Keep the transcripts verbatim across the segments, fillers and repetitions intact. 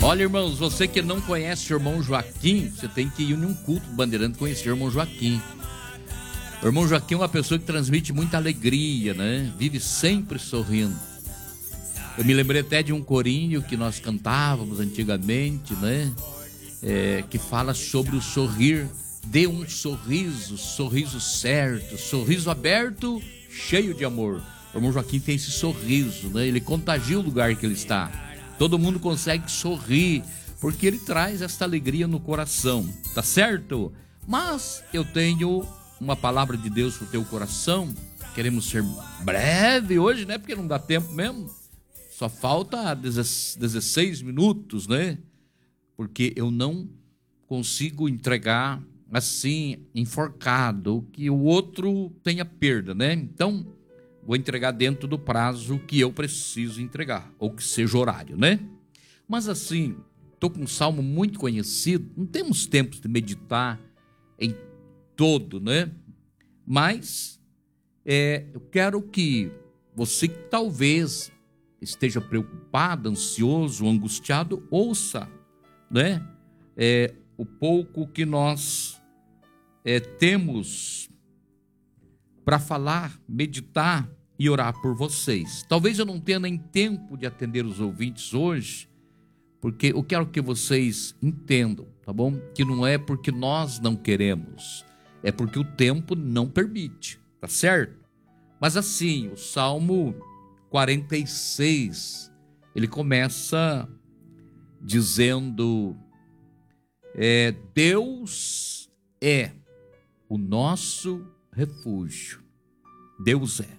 Olha, irmãos, você que não conhece o irmão Joaquim, você tem que ir num culto bandeirante conhecer o irmão Joaquim. O irmão Joaquim é uma pessoa que transmite muita alegria, né? Vive sempre sorrindo. Eu me lembrei até de um corinho que nós cantávamos antigamente, né? É, que fala sobre o sorrir. Dê um sorriso, sorriso certo, sorriso aberto, cheio de amor. O irmão Joaquim tem esse sorriso, né? Ele contagia o lugar que ele está. Todo mundo consegue sorrir, porque ele traz esta alegria no coração, tá certo? Mas eu tenho uma palavra de Deus pro teu coração. Queremos ser breve hoje, né? Porque não dá tempo mesmo. Só falta dezesseis minutos, né? Porque eu não consigo entregar assim, enforcado, que o outro tenha perda, né? Então, vou entregar dentro do prazo que eu preciso entregar, ou que seja horário, né? Mas assim, estou com um salmo muito conhecido, não temos tempo de meditar em todo, né? Mas é, eu quero que você que talvez esteja preocupado, ansioso, angustiado, ouça, né? É, o pouco que nós é, temos para falar, meditar e orar por vocês. Talvez eu não tenha nem tempo de atender os ouvintes hoje, porque eu quero que vocês entendam, tá bom? Que não é porque nós não queremos, é porque o tempo não permite, tá certo? Mas assim, o Salmo quarenta e seis, ele começa dizendo, é, Deus é o nosso refúgio. Deus é.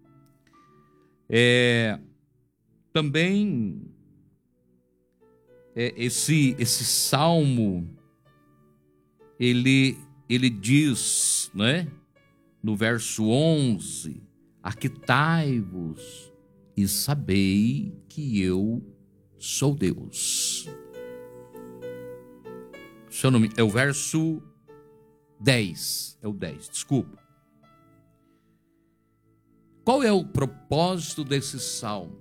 É também é, esse esse salmo ele ele diz, né, no verso onze: Aquietai-vos e sabei que eu sou Deus. Seu nome é o verso dez, é o dez, desculpa. Qual é o propósito desse salmo?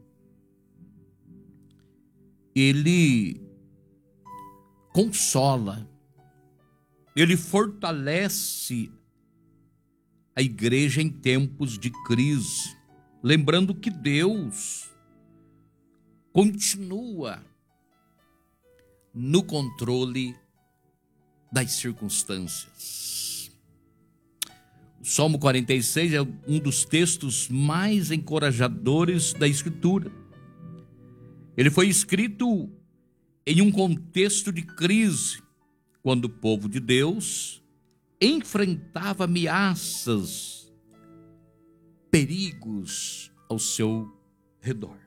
Ele consola, ele fortalece a igreja em tempos de crise, lembrando que Deus continua no controle das circunstâncias. O Salmo quarenta e seis é um dos textos mais encorajadores da Escritura. Ele foi escrito em um contexto de crise, quando o povo de Deus enfrentava ameaças, perigos ao seu redor.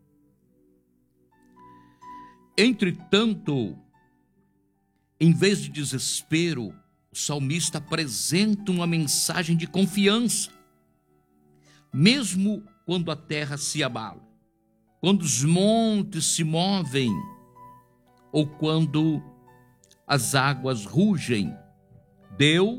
Entretanto, em vez de desespero, o salmista apresenta uma mensagem de confiança. Mesmo quando a terra se abala, quando os montes se movem, ou quando as águas rugem, Deus